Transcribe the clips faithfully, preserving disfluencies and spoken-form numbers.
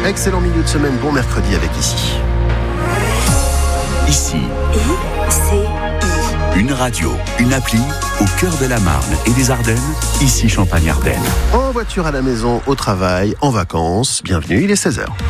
Excellent milieu de semaine, bon mercredi avec Ici. Ici. I C I. Une radio, une appli au cœur de la Marne et des Ardennes. Ici Champagne-Ardenne. En voiture, à la maison, au travail, en vacances. Bienvenue, il est seize heures.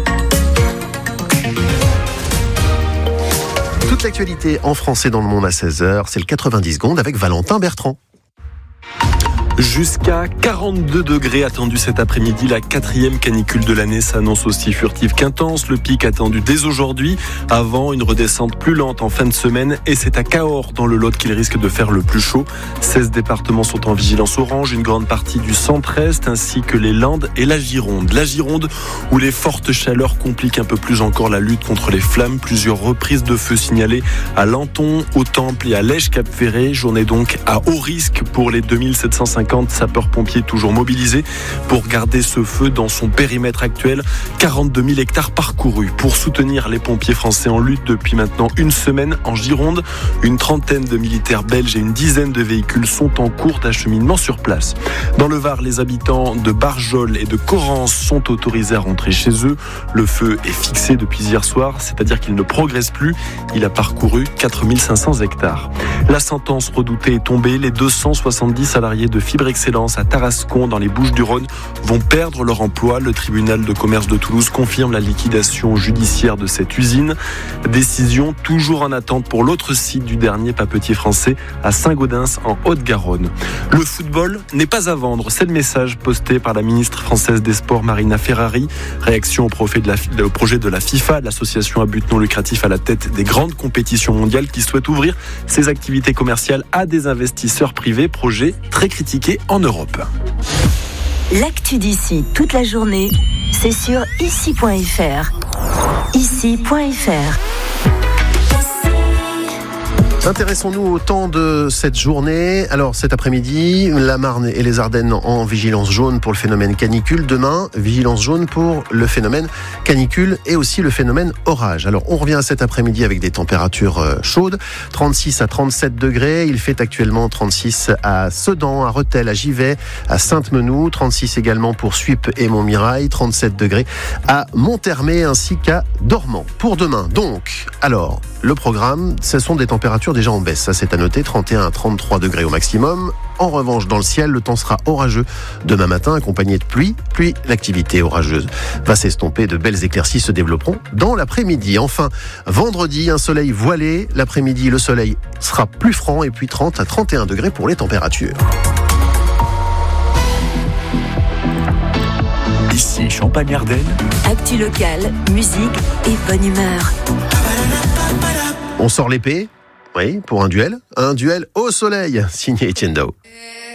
Toute l'actualité en français dans le monde à seize heures, c'est le quatre-vingt-dix secondes avec Valentin Bertrand. Jusqu'à quarante-deux degrés attendus cet après-midi. La quatrième canicule de l'année s'annonce aussi furtive qu'intense. Le pic attendu dès aujourd'hui, avant une redescente plus lente en fin de semaine. Et c'est à Cahors, dans le Lot, qu'il risque de faire le plus chaud. seize départements sont en vigilance orange, une grande partie du centre-est, ainsi que les Landes et la Gironde. La Gironde, où les fortes chaleurs compliquent un peu plus encore la lutte contre les flammes. Plusieurs reprises de feu signalées à Lanton, au Temple et à Lège-Cap-Ferré. Journée donc à haut risque pour les deux mille sept cent cinquante sapeurs-pompiers toujours mobilisés pour garder ce feu dans son périmètre actuel. quarante-deux mille hectares parcourus pour soutenir les pompiers français en lutte depuis maintenant une semaine en Gironde. Une trentaine de militaires belges et une dizaine de véhicules sont en cours d'acheminement sur place. Dans le Var, les habitants de Barjol et de Correns sont autorisés à rentrer chez eux. Le feu est fixé depuis hier soir, c'est-à-dire qu'il ne progresse plus. Il a parcouru quatre mille cinq cents hectares. La sentence redoutée est tombée. Les deux cent soixante-dix salariés de Fibre Excellence à Tarascon, dans les Bouches-du-Rhône, vont perdre leur emploi. Le tribunal de commerce de Toulouse confirme la liquidation judiciaire de cette usine. Décision toujours en attente pour l'autre site du dernier papetier français à Saint-Gaudens en Haute-Garonne. Le football n'est pas à vendre. C'est le message posté par la ministre française des Sports, Marina Ferrari. Réaction au projet de la, au projet de la FIFA, l'association à but non lucratif à la tête des grandes compétitions mondiales, qui souhaite ouvrir ses activités commerciales à des investisseurs privés. Projet très critiqué en Europe. L'actu d'ici toute la journée, c'est sur ici point f r. ici point f r. Intéressons-nous au temps de cette journée. Alors cet après-midi, la Marne et les Ardennes en vigilance jaune pour le phénomène canicule. Demain, vigilance jaune pour le phénomène canicule et aussi le phénomène orage. Alors on revient à cet après-midi avec des températures chaudes, trente-six à trente-sept degrés. Il fait actuellement trente-six à Sedan, à Rethel, à Givet, à Sainte-Menou, trente-six également pour Suippes et Montmirail, trente-sept degrés à Monthermé ainsi qu'à Dormans. Pour demain, donc, alors, le programme, ce sont des températures déjà en baisse, ça c'est à noter, trente et un à trente-trois degrés au maximum. En revanche, dans le ciel, le temps sera orageux demain matin, accompagné de pluie, puis l'activité orageuse va s'estomper, de belles éclaircies se développeront dans l'après-midi. Enfin, vendredi, un soleil voilé, l'après-midi, le soleil sera plus franc, et puis trente à trente et un degrés pour les températures. Ici Champagne-Ardenne. Actu locale, musique et bonne humeur. On sort l'épée, oui, pour un duel. Un duel au soleil, signé Etienne Dao.